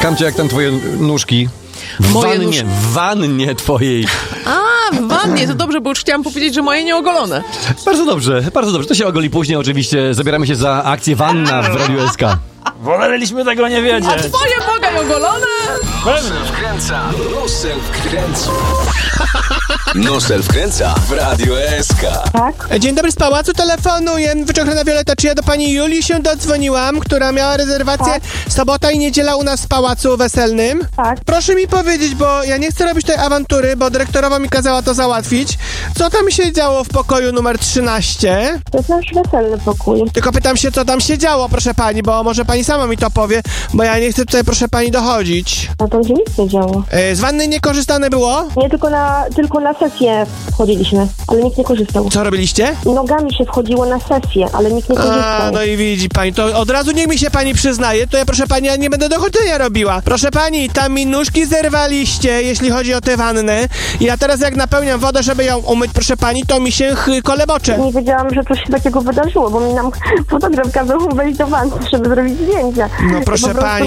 Kamcia, jak tam twoje nóżki? W wannie twojej. A, w wannie, to dobrze, bo już chciałam powiedzieć, że moje nieogolone. Bardzo dobrze, bardzo dobrze. To się ogoli później oczywiście. Zabieramy się za akcję Wanna w Radiu SK. Woleliśmy tego nie wiedzieć. A twoje bogaj ogolone? Wkręca, Nosel wkręca. Nosel wkręca w Radiu SK. Tak? Dzień dobry, z pałacu telefonuję. Wyczochrana Wioleta, czy ja do pani Julii się dodzwoniłam, która miała rezerwację sobota i niedziela u nas w pałacu weselnym? Tak. Proszę mi powiedzieć, bo ja nie chcę robić tej awantury, bo dyrektorowa mi kazała to załatwić. Co tam się działo w pokoju numer 13? To jest nasz weselny pokój. Tylko pytam się, co tam się działo, proszę pani, bo może pani sama mi to powie, bo ja nie chcę tutaj, proszę pani, dochodzić. A tam się nic nie działo. Z wanny niekorzystane było? Nie, tylko na sesję wchodziliśmy, ale nikt nie korzystał. Co robiliście? Nogami się wchodziło na sesję, ale nikt nie korzystał. No i widzi pani, to od razu niech mi się pani przyznaje, to ja, proszę pani, ja nie będę dochodzenia robiła. Proszę pani, tam mi nóżki zerwaliście, jeśli chodzi o tę wannę. I ja teraz jak napełniam wodę, żeby ją umyć, proszę pani, to mi się kolebocze. Nie wiedziałam, że coś się takiego wydarzyło, bo mi nam fotograf kazał wejść do wanny, żeby zrobić zdjęcia. No proszę pani,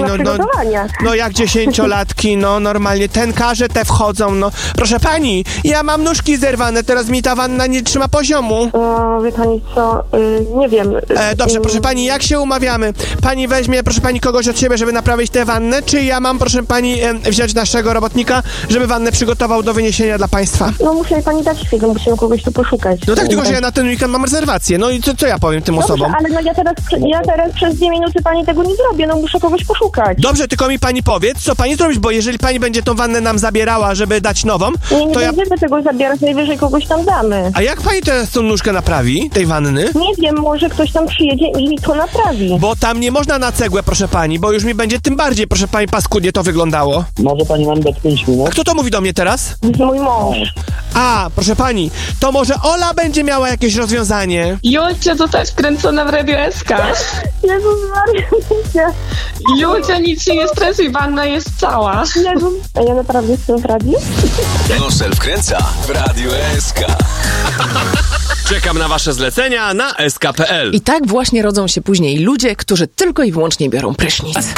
no jak 10-latki, no normalnie ten każe, te wchodzą, no. Proszę pani, ja mam nóżki zerwane, teraz mi ta wanna nie trzyma poziomu. Wie pani co, nie wiem. Dobrze, proszę pani, jak się umawiamy? Pani weźmie, proszę pani, kogoś od siebie, żeby naprawić tę wannę, czy ja mam, proszę pani, wziąć naszego robotnika, żeby wannę przygotował do wyniesienia dla państwa? No musi pani dać chwilę, musimy kogoś tu poszukać. No tak, tylko że ja na ten weekend mam rezerwację, no i co ja powiem tym osobom? Ale no ja teraz przez 2 minuty pani tego nie zrobię, no muszę kogoś poszukać. Dobrze, tylko mi pani powiedz, co pani zrobić, bo jeżeli pani będzie tą wannę nam zabierała, żeby dać nową, nie będziemy tego zabierać, najwyżej kogoś tam damy. A jak pani teraz tą nóżkę naprawi, tej wanny? Nie wiem, może ktoś tam przyjedzie i mi to naprawi. Bo tam nie można na cegłę, proszę pani, bo już mi będzie tym bardziej, proszę pani, paskudnie to wyglądało. Może pani nam dać 5 minut? A kto to mówi do mnie teraz? Mój mąż. A, proszę pani, to może Ola będzie miała jakieś rozwiązanie. Julcia to też kręcona w Radiu SK. Jezus Maria. Julcia, nic się nie stresuj, wanna jest cała. Jezus. A ja naprawdę jestem w radiu? Nosel wkręca w Radiu SK. Czekam na wasze zlecenia na sk.pl. I tak właśnie rodzą się później ludzie, którzy tylko i wyłącznie biorą prysznic.